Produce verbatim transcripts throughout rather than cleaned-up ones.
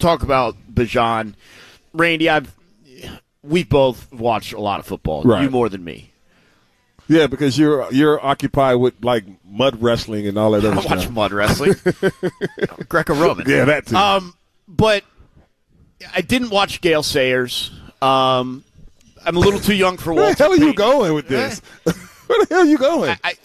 talk about Bijan. Randy, I've we both watched a lot of football. Right. You more than me. Yeah, because you're you're occupied with like mud wrestling and all that other I stuff. watch mud wrestling. Greco-Roman. Yeah, that too. Um, but I didn't watch Gale Sayers. Um, I'm a little too young for Where Walter the hell are you Payton. going with this? Where the hell are you going? I,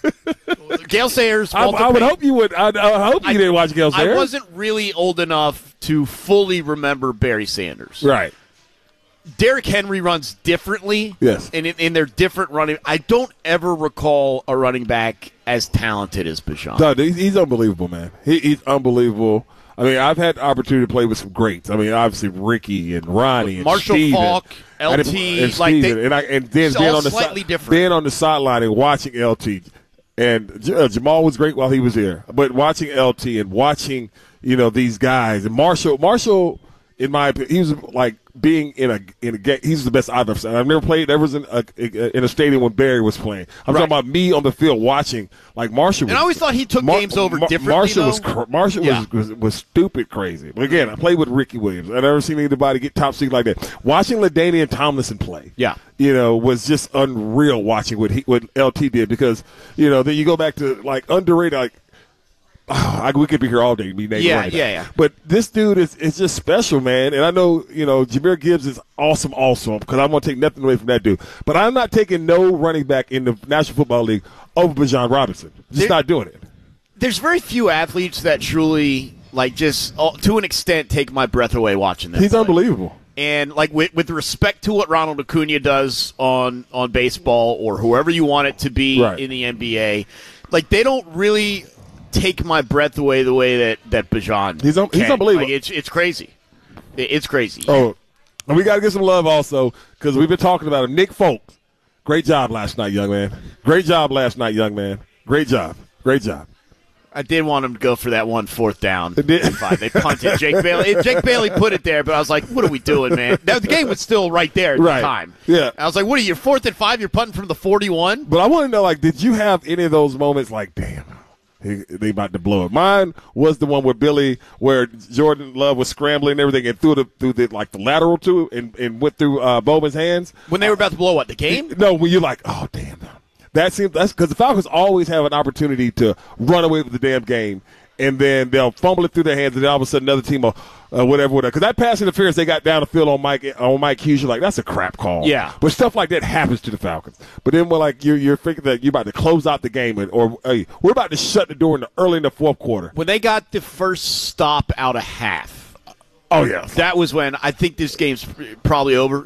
I, Gale Sayers. I, Walter I would Payton. hope you would. I, I hope you I- didn't watch Gale Sayers. I wasn't really old enough to fully remember Barry Sanders. Right. Derrick Henry runs differently. Yes. And in, in their different running, I don't ever recall a running back as talented as Bijan. No, he's, he's unbelievable, man. He, he's unbelievable. I mean, I've had the opportunity to play with some greats. I mean, obviously Ricky and Ronnie and Marshall Steven. Faulk, L and, T, and, like Steven. they- and, I, and then it's being all on the slightly si- different. being on the sideline and watching L T. And uh, Jamal was great while he was here, but watching L T and watching, you know, these guys and Marshall, Marshall, in my opinion, he was like being in a in a game. He's the best I've ever seen. I've never played ever was in a in a stadium when Barry was playing. I'm Right. talking about me on the field watching. Like Marshall, And was, I always thought he took games over differently, Marshall was though. cr- Marshall Yeah. was, was was stupid crazy. But again, I played with Ricky Williams. I've never seen anybody get top seed like that. Watching LaDainian Tomlinson play, Yeah. you know, was just unreal. Watching what he what L T did because you know then you go back to like underrated like. Oh, I, we could be here all day. Be naming Yeah, right now. yeah, yeah. But this dude is is just special, man. And I know, you know, Jahmyr Gibbs is awesome, awesome, because I'm going to take nothing away from that dude. But I'm not taking no running back in the National Football League over Bijan Robinson. Just There- not doing it. There's very few athletes that truly, like, just uh, to an extent, take my breath away watching them. He's play. unbelievable. And like with, with respect to what Ronald Acuna does on on baseball or whoever you want it to be Right. in the N B A, like they don't really take my breath away the way that that Bijan. He's un- he's can. unbelievable. Like, it's it's crazy. It- It's crazy. Oh, and we got to get some love also because we've been talking about him. Nick Folks, great job last night, young man. Great job last night, young man. Great job. Great job. I did want him to go for that one fourth down. It did. Five. They punted. Jake Bailey. Jake Bailey put it there, but I was like, "What are we doing, man?" Now, the game was still right there at Right. the time. Yeah. I was like, "What are you? Fourth and five? You're punting from the forty-one?" But I want to know, like, did you have any of those moments like, damn, he, they about to blow it? Mine was the one with Billy where Jordan Love was scrambling and everything and threw the through the like the lateral to and, and went through uh, Bowman's hands. When they were about to blow what the game? No, when you're like, oh damn, that seems that's because the Falcons always have an opportunity to run away with the damn game, and then they'll fumble it through their hands, and then all of a sudden another team will uh, whatever, whatever. Because that pass interference they got down the field on Mike on Mike Hughes, you're like, that's a crap call. Yeah. But stuff like that happens to the Falcons. But then when like you're you're thinking that you're about to close out the game, and, or hey, we're about to shut the door in the early in the fourth quarter. When they got the first stop out of half. Oh yeah, That was when I think this game's probably over.